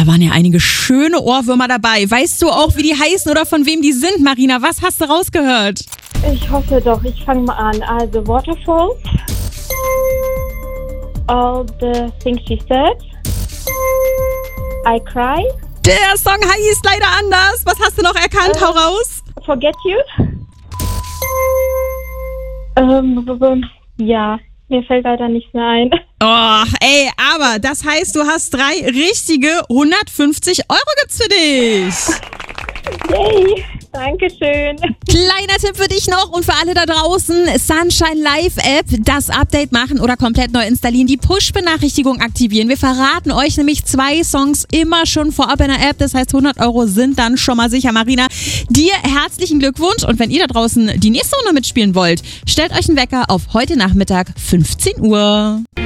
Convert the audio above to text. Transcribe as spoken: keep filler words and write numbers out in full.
waren ja einige schöne Ohrwürmer dabei. Weißt du auch, wie die heißen oder von wem die sind, Marina? Was hast du rausgehört? Ich hoffe doch, ich fange mal an. Also Waterfalls, All the Things She Said, I Cry. Der Song hieß leider anders. Was hast du noch erkannt? Äh, Hau raus. Forget You. Ähm, ja, mir fällt leider nichts mehr ein. Oh, ey, aber das heißt, du hast drei richtige hundertfünfzig Euro gibt's für dich. Yay, danke schön. Kleiner Tipp für dich noch und für alle da draußen, Sunshine Live App, das Update machen oder komplett neu installieren, die Push-Benachrichtigung aktivieren. Wir verraten euch nämlich zwei Songs immer schon vorab in der App, das heißt hundert Euro sind dann schon mal sicher. Marina, dir herzlichen Glückwunsch und wenn ihr da draußen die nächste Runde mitspielen wollt, stellt euch einen Wecker auf heute Nachmittag fünfzehn Uhr.